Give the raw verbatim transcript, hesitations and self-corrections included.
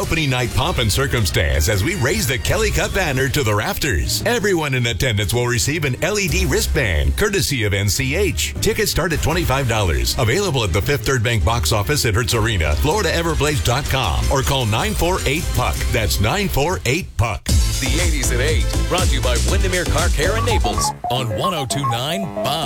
opening night pomp and circumstance as we raise the Kelly Cup banner to the rafters. Everyone in attendance will receive an L E D wristband, courtesy of N C H. Tickets start at twenty-five dollars. Available at the Fifth Third Bank box office at Hertz Arena, Florida Everblades dot com, or call nine four eight P U C. That's nine four eight P U C. The eighties at eight, brought to you by Windermere Car Care in Naples on one oh two point nine Bond.